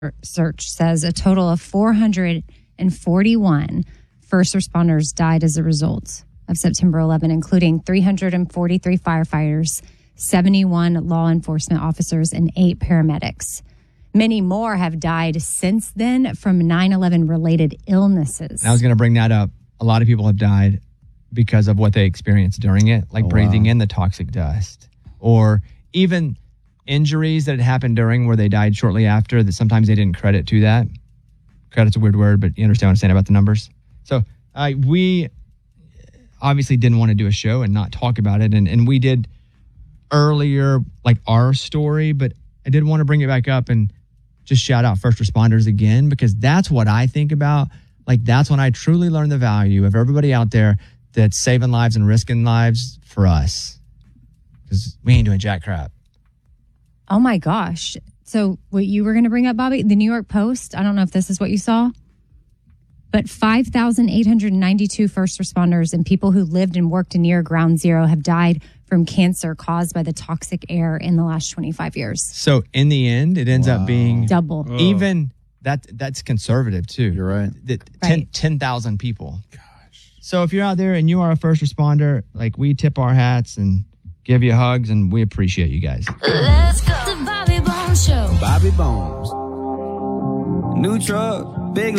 search says a total of 441 first responders died as a result of September 11, including 343 firefighters, 71 law enforcement officers, and 8 paramedics. Many more have died since then from 9/11 related illnesses. I was going to bring that up. A lot of people have died because of what they experienced during it, like breathing in the toxic dust, or even injuries that had happened during where they died shortly after that sometimes they didn't credit to that. Credit's a weird word, but you understand what I'm saying about the numbers. So we obviously didn't want to do a show and not talk about it. And we did earlier, like our story, but I did want to bring it back up and just shout out first responders again, because that's what I think about. Like, that's when I truly learn the value of everybody out there that's saving lives and risking lives for us, because we ain't doing jack crap. Oh my gosh. So what you were going to bring up, Bobby, the New York Post, I don't know if this is what you saw, but 5,892 first responders and people who lived and worked near Ground Zero have died from cancer caused by the toxic air in the last 25 years. So in the end, it ends up being double. Even that's conservative too. You're right. 10,000 people. Gosh. So if you're out there and you are a first responder, like, we tip our hats and give you hugs, and we appreciate you guys. Let's go. The Bobby Bones Show. Bobby Bones. New truck, big